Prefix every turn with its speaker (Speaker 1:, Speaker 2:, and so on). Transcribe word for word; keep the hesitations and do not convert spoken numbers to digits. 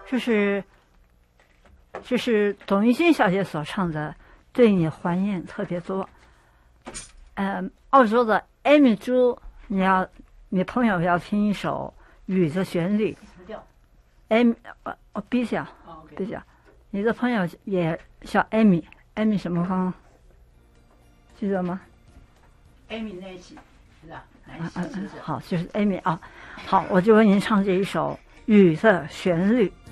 Speaker 1: 这是这是董玉君小姐所唱的《对你怀念特别多》。嗯，澳洲的艾米朱，你要你朋友要听一首雨的旋律。
Speaker 2: 什么调？
Speaker 1: 艾米，呃，哦，B 小，B 小，你的朋友也叫艾米，艾米什么方？记得吗？
Speaker 2: 艾米那一起，是吧？哪一
Speaker 1: 啊
Speaker 2: 起？
Speaker 1: 啊，好，就是艾米啊。好，我就为您唱这一首《雨的旋律》。